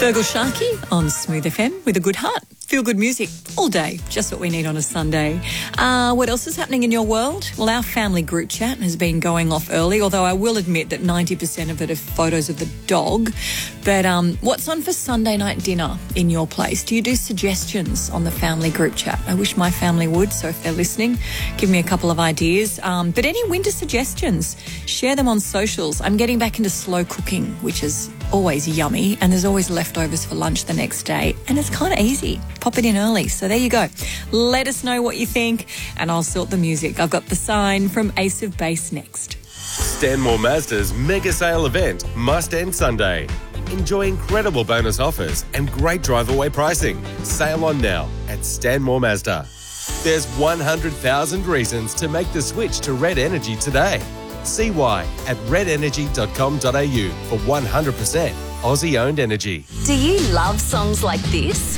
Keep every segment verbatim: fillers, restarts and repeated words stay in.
Fergal Sharkey on Smooth F M with a good heart. Feel good music all day, just what we need on a Sunday. Uh, what else is happening in your world? Well, our family group chat has been going off early, although I will admit that ninety percent of it are photos of the dog. But um, what's on for Sunday night dinner in your place? Do you do suggestions on the family group chat? I wish my family would, so if they're listening, give me a couple of ideas. Um, but any winter suggestions, share them on socials. I'm getting back into slow cooking, which is always yummy, and there's always leftovers for lunch the next day, and it's kind of easy. Pop it in early. So there you go. Let us know what you think, and I'll sort the music. I've got The Sign from Ace of Base next. Stanmore Mazda's mega sale event must end Sunday. Enjoy incredible bonus offers and great drive-away pricing. Sail on now at Stanmore Mazda. There's one hundred thousand reasons to make the switch to Red Energy today. See why at red energy dot com dot a u for one hundred percent Aussie-owned energy. Do you love songs like this?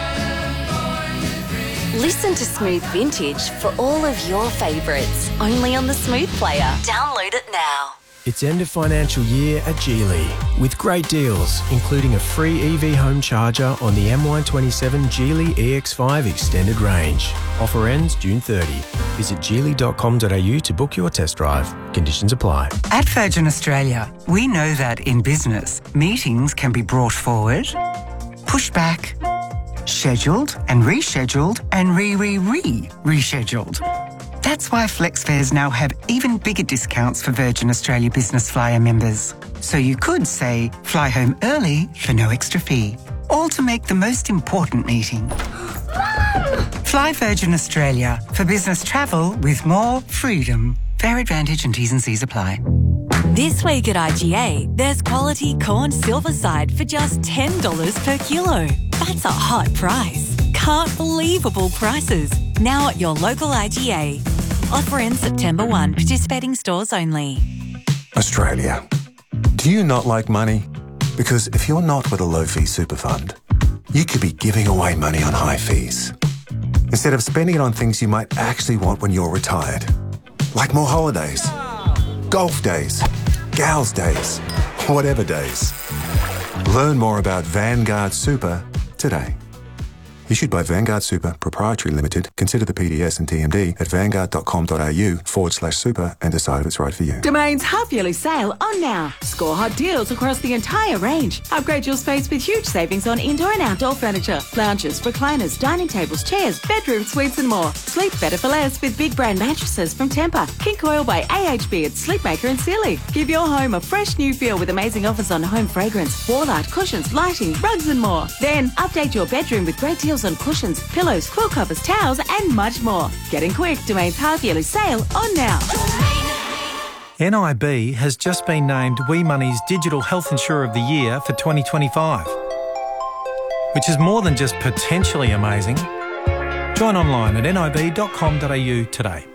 Listen to Smooth Vintage for all of your favourites, only on the Smooth Player. Download it now. It's end of financial year at Geely with great deals, including a free E V home charger on the M Y twenty-seven Geely E X five Extended Range. Offer ends June thirtieth. Visit geely dot com dot a u to book your test drive. Conditions apply. At Virgin Australia, we know that in business, meetings can be brought forward, pushed back, scheduled and rescheduled and re-re-re-rescheduled. That's why FlexFares now have even bigger discounts for Virgin Australia Business Flyer members. So you could, say, fly home early for no extra fee. All to make the most important meeting. Fly Virgin Australia for business travel with more freedom. Fair advantage and T's and C's apply. This week at I G A, there's quality corn silver side for just ten dollars per kilo. That's a hot price. Can't believable prices. Now at your local I G A. Offer ends September first. Participating stores only. Australia. Do you not like money? Because if you're not with a low-fee super fund, you could be giving away money on high fees, instead of spending it on things you might actually want when you're retired. Like more holidays, golf days, gals days, whatever days. Learn more about Vanguard Super today. Issued by Vanguard Super Proprietary Limited. Consider the P D S and T M D at vanguard dot com dot a u forward slash super and decide if it's right for you. Domain's half-yearly sale on now. Score hot deals across the entire range. Upgrade your space with huge savings on indoor and outdoor furniture, lounges, recliners, dining tables, chairs, bedroom suites and more. Sleep better for less with big brand mattresses from Tempur, King Coil by A H B at Sleepmaker and Sealy. Give your home a fresh new feel with amazing offers on home fragrance, wall art, cushions, lighting, rugs and more. Then update your bedroom with great deals on cushions, pillows, quilt covers, towels and much more. Getting quick, Domain's half-yearly sale on now. N I B has just been named We Money's Digital Health Insurer of the Year for twenty twenty-five, which is more than just potentially amazing. Join online at n i b dot com dot a u today.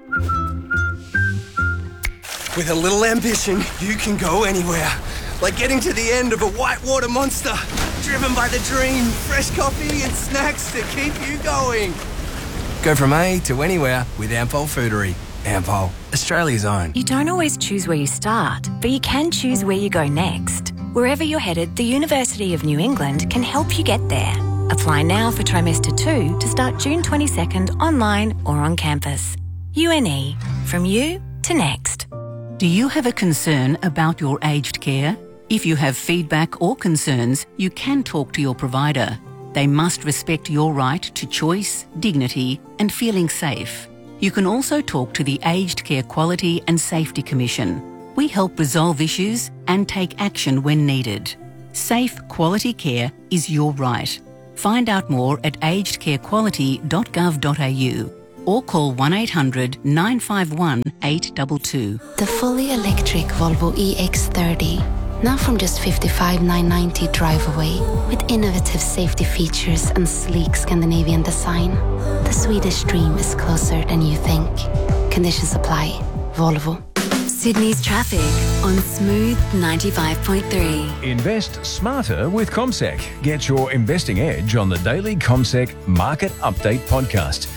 With a little ambition, you can go anywhere. Like getting to the end of a whitewater monster. Driven by the dream, fresh coffee and snacks to keep you going. Go from A to anywhere with Ampol Foodery. Ampol, Australia's own. You don't always choose where you start, but you can choose where you go next. Wherever you're headed, the University of New England can help you get there. Apply now for trimester two to start June twenty-second online or on campus. U N E, from you to next. Do you have a concern about your aged care? If you have feedback or concerns, you can talk to your provider. They must respect your right to choice, dignity and feeling safe. You can also talk to the Aged Care Quality and Safety Commission. We help resolve issues and take action when needed. Safe, quality care is your right. Find out more at aged care quality dot gov dot a u or call one eight hundred nine five one eight two two. The fully electric Volvo E X thirty. Now from just fifty-five thousand nine hundred ninety drive away, with innovative safety features and sleek Scandinavian design. The Swedish dream is closer than you think. Conditions apply. Volvo. Sydney's traffic on Smooth ninety-five point three. Invest smarter with CommSec. Get your investing edge on the daily CommSec Market Update podcast.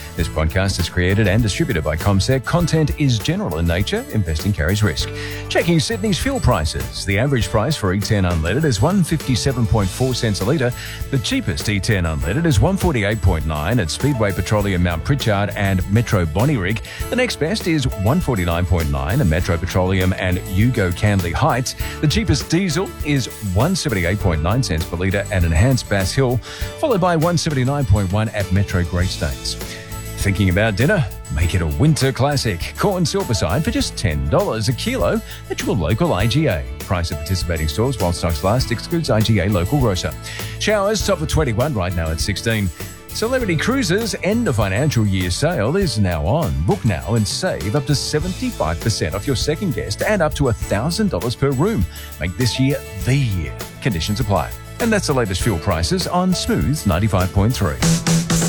This podcast is created and distributed by CommSec. Content is general in nature. Investing carries risk. Checking Sydney's fuel prices. The average price for E ten unleaded is one dollar fifty-seven point four cents a litre. The cheapest E ten unleaded is one dollar forty-eight point nine at Speedway Petroleum Mount Pritchard and Metro Bonnyrigg. The next best is one dollar forty-nine point nine at Metro Petroleum and Yugo Canley Heights. The cheapest diesel is one dollar seventy-eight point nine cents per litre at Enhanced Bass Hill, followed by one dollar seventy-nine point one at Metro Great States. Thinking about dinner? Make it a winter classic. Corn Silverside for just ten dollars a kilo at your local I G A. Price of participating stores while stocks last excludes I G A local grocer. Showers top of twenty-one right now at sixteen. Celebrity Cruises end of financial year sale is now on. Book now and save up to seventy-five percent off your second guest and up to one thousand dollars per room. Make this year the year. Conditions apply. And that's the latest fuel prices on Smooth ninety-five point three.